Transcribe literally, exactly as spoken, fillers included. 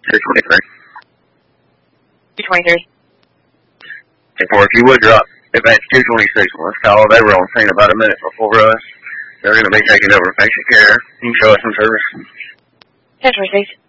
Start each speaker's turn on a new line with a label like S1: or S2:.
S1: two twenty-three.
S2: two twenty-three.
S1: ten four, if you would drop advance two twenty-six on this call, they were on scene about a minute before us. They're going to be taking over patient care. You can show us some service.
S2: ten twenty-six.